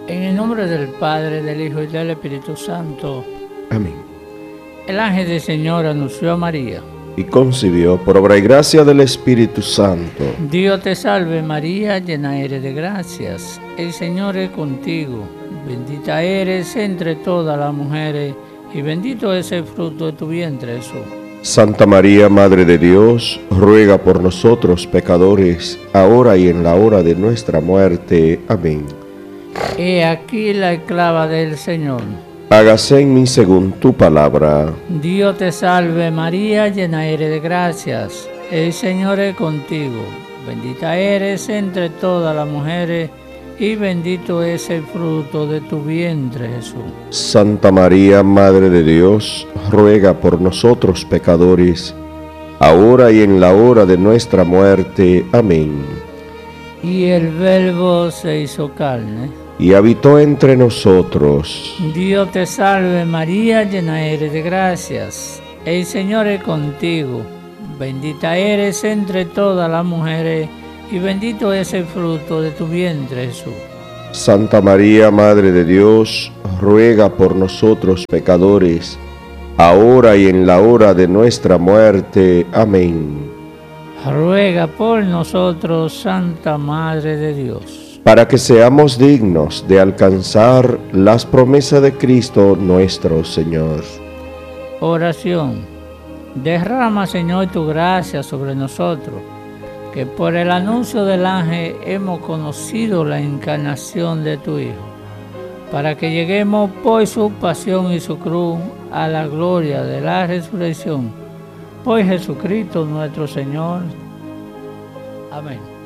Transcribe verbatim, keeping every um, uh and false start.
En el nombre del Padre, del Hijo y del Espíritu Santo. Amén. El ángel del Señor anunció a María. Y concibió por obra y gracia del Espíritu Santo. Dios te salve María, llena eres de gracias. El Señor es contigo. Bendita eres entre todas las mujeres, y bendito es el fruto de tu vientre, Jesús. Santa María, Madre de Dios, ruega por nosotros pecadores, ahora y en la hora de nuestra muerte. Amén. He aquí la esclava del Señor. Hágase en mí según tu palabra. Dios te salve María, llena eres de gracias. El Señor es contigo. Bendita eres entre todas las mujeres, y bendito es el fruto de tu vientre, Jesús. Santa María, Madre de Dios, ruega por nosotros pecadores, ahora y en la hora de nuestra muerte. Amén. Y el Verbo se hizo carne y habitó entre nosotros. Dios te salve María, llena eres de gracias. El Señor es contigo. Bendita eres entre todas las mujeres, y bendito es el fruto de tu vientre, Jesús. Santa María, Madre de Dios, ruega por nosotros pecadores, ahora y en la hora de nuestra muerte. Amén. Ruega por nosotros, Santa Madre de Dios, para que seamos dignos de alcanzar las promesas de Cristo nuestro Señor. Oración. Derrama, Señor, tu gracia sobre nosotros, que por el anuncio del ángel hemos conocido la encarnación de tu Hijo, para que lleguemos por su pasión y su cruz a la gloria de la resurrección. Por Jesucristo nuestro Señor. Amén.